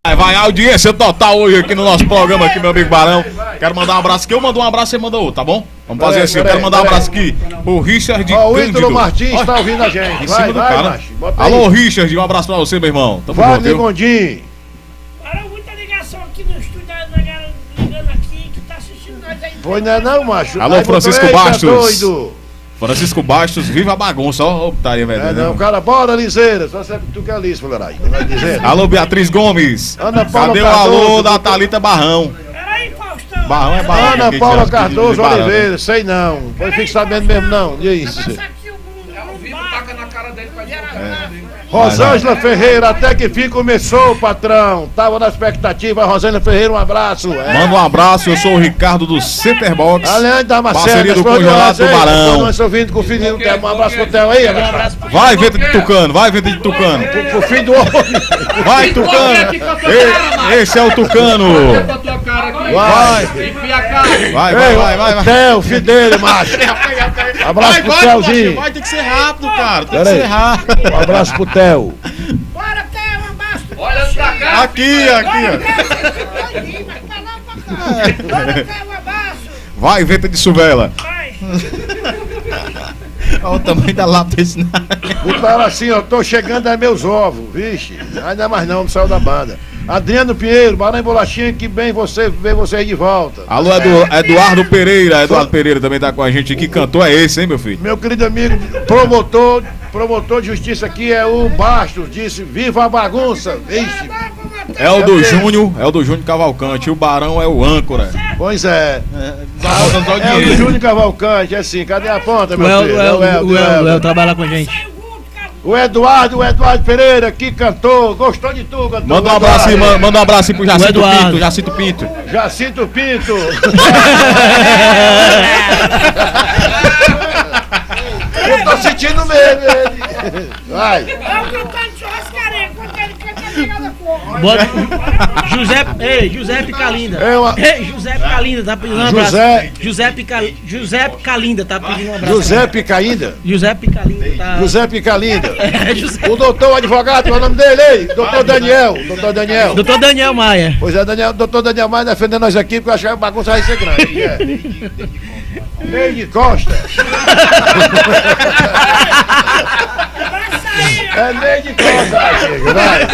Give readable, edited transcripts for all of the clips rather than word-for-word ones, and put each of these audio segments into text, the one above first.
Vai, audiência total hoje aqui no nosso programa, aqui, meu amigo Barão. Quero mandar um abraço aqui, eu mando um abraço, você manda outro, tá bom? Vamos fazer assim, eu quero mandar um abraço aqui pro Richard de o Ítalo Martins tá ouvindo a gente. Vai, macho. Alô, Richard, um abraço pra você, meu irmão. Tamo junto, viu? Gondim. Olha, muita ligação aqui no estúdio, a galera ligando aqui, que tá assistindo nós aí. Foi não, macho. Alô, Francisco Bastos. Francisco Bastos, viva a bagunça, ó, putaria, velho. Não, cara, bora, Liseira. Só sabe que tu quer liso, mulherada. Alô, Beatriz Gomes. Ana Paula cadê Cardoso, o alô da Thalita Barrão? Peraí, Faustão. Barrão é Barrão. Ana Paula Cardoso Oliveira, sei não. Foi fique sabendo mesmo, não. E isso. Taca na cara dele pra Rosângela Ferreira, até que fim começou, patrão. Tava na expectativa. Rosângela Ferreira, um abraço. Manda um abraço, eu sou o Ricardo do Centerbox. Além da parceria do Congelado do Barão. Nós ouvindo com o filho do Theo. Um abraço pro Theo aí. Vai, vento de Tucano, vai, vento de Tucano. Pro filho do homem. Vai, Tucano. Esse é o Tucano. Vai. Theo, filho dele, macho. Abraço pro Theozinho. Vai ter que ser rápido, cara. Tem que ser rápido. Um abraço pro Theo. Bora, Theo, um abraço. Olha pra cá. Aqui, Bora, Theo, um abraço. Vai, vento de Suvela. Vai. Olha o tamanho da lápide desse nada. O cara assim, ó, tô chegando a meus ovos, vixe. Ainda mais não saiu da banda. Adriano Pinheiro, Barão e Bolachinha, que bem ver você aí de volta. Alô, Eduardo Pereira. Eduardo Pereira também tá com a gente aqui. Cantor é esse, hein, meu filho? Meu querido amigo, promotor de justiça aqui é o Bastos, disse, viva a bagunça. Vixe. É o do Júnior Cavalcante. O Barão é o âncora. Pois é. É o do Júnior Cavalcante, é assim, cadê a ponta, meu filho? O El trabalha com a gente. O Eduardo Pereira, que cantou, gostou de tu, cantor. Manda um abraço aí, manda um abraço aí pro Jacinto Pinto. Jacinto Pinto. Eu tô sentindo medo, ele. Vai. Giuseppe Calinda. Giuseppe Calinda tá pedindo um abraço. Giuseppe Calinda tá pedindo um abraço. Giuseppe Calinda? Giuseppe Calinda tá. Giuseppe Calinda. O doutor advogado, qual é o nome dele aí? Doutor Daniel. Doutor Daniel Maia. Pois é, doutor Daniel Maia defendendo nós aqui, porque eu acho que a bagunça vai ser grande. Meio de costa. É meio de costa, vai.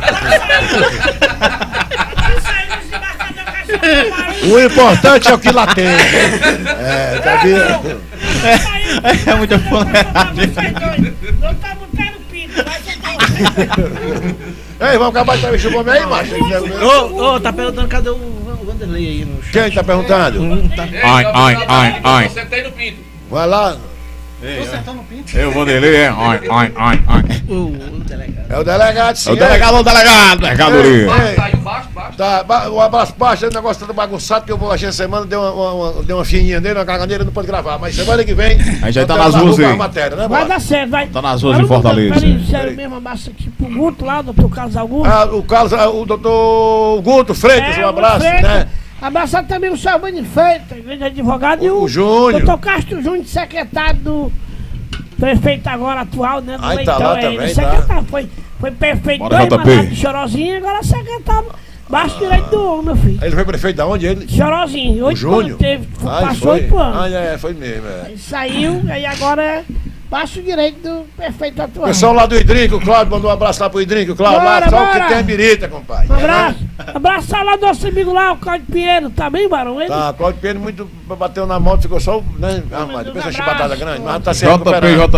O importante é o que lá tem. Tá vendo? É muita fuleiragem. Não tá botando pinto, vai ser. Ei, vamos acabar de trazer o homem aí, macho? Tá perguntando cadê o Vanderlei aí no chat. Quem tá perguntando? Ai. Você tem no pinto. Vai lá. Eu vou dele, é. O delegado. É o delegado, sim. É o delegado, mercadoria. Saiu baixo. Tá, um abraço baixo, o negócio tá bagunçado, que eu vou achar semana, deu uma fininha nele, uma caganeira, não pode gravar. Mas semana que vem. A gente já tá nas ruas aí. Matéria, né, Vai dar certo, vai. Tá nas ruas em Fortaleza. Sério mesmo, abraço aqui pro Guto lá, doutor Carlos Augusto. O doutor Guto Freitas, um abraço, né? Abraçar também o Salvani Freitas, grande advogado, e o Júnior. doutor Castro Júnior, secretário do prefeito agora atual, né? Do Aí tá lá também, secretário, foi prefeito Bora, dois JP. mandatos de Chorozinho, agora secretário, baixo direito do homem, meu filho. Ele foi prefeito da onde? Ele? Chorozinho, 8 anos teve, passou 8 anos. Foi mesmo, Aí saiu, aí agora é baixo direito do prefeito atual. Pessoal lá do Idrinco, o Cláudio mandou um abraço lá pro Idrinco, Cláudio, lá só o que tem a birita, compadre. Um abraço. Abraçar lá do nosso amigo lá, o Cláudio Pinheiro, tá bem, Barão? Ele? Tá, Cláudio Pinheiro muito bateu na moto, ficou só, né? Depois a chibatada grande, mas tá se JP, recuperando.